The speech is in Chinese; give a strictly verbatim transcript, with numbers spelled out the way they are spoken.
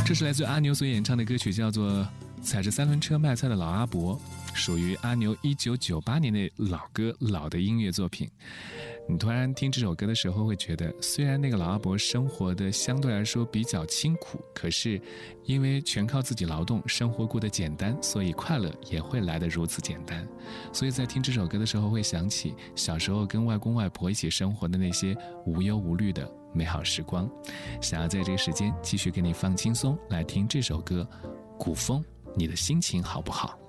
这是来自阿牛所演唱的歌曲，叫做《踩着三轮车卖菜的老阿伯》，属于阿牛一九九八年的老歌，老的音乐作品。你突然听这首歌的时候会觉得，虽然那个老阿伯生活的相对来说比较清苦，可是因为全靠自己劳动，生活过得简单，所以快乐也会来得如此简单。所以在听这首歌的时候会想起小时候跟外公外婆一起生活的那些无忧无虑的美好时光。想要在这个时间继续给你放轻松，来听这首歌《古风》，你的心情好不好？